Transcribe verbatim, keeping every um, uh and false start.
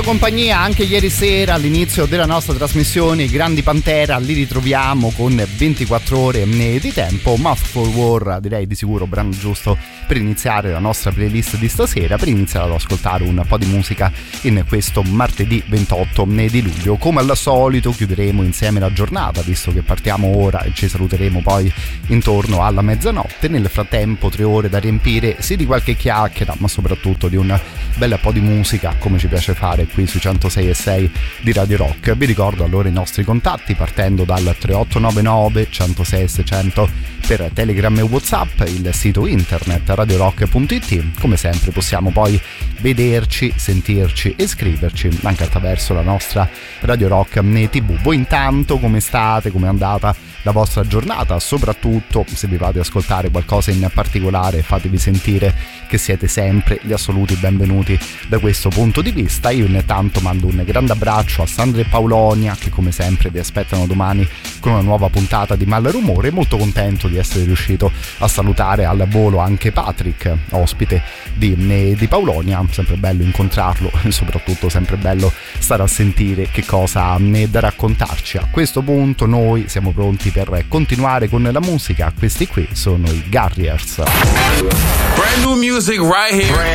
Compagnia anche ieri sera all'inizio della nostra trasmissione, i Grandi Pantera li ritroviamo con ventiquattro ore di tempo. Mouth for War, direi di sicuro brano giusto per iniziare la nostra playlist di stasera, per iniziare ad ascoltare un po' di musica in questo martedì ventotto di luglio. Come al solito chiuderemo insieme la giornata, visto che partiamo ora e ci saluteremo poi intorno alla mezzanotte. Nel frattempo tre ore da riempire sì di qualche chiacchiera, ma soprattutto di un bel po' di musica, come ci piace fare qui su centosei e sei di Radio Rock. Vi ricordo allora i nostri contatti, partendo dal tre otto nove nove centosei seicento per Telegram e WhatsApp, il sito internet radio rock punto it. Come sempre possiamo poi vederci, sentirci e scriverci anche attraverso la nostra Radio Rock tivù. Voi intanto come state? Come è andata la vostra giornata? Soprattutto se vi fate ascoltare qualcosa in particolare, fatevi sentire che siete sempre gli assoluti benvenuti da questo punto di vista. Io intanto mando un grande abbraccio a Sandra e Paulonia, che come sempre vi aspettano domani con una nuova puntata di Malrumore. Molto contento di essere riuscito a salutare al volo anche Patrick, ospite di, di Paulonia. Sempre bello incontrarlo e soprattutto sempre bello stare a sentire che cosa ha da raccontarci. A questo punto noi siamo pronti per continuare con la musica. Questi qui sono i Garriers. Brand new music right here.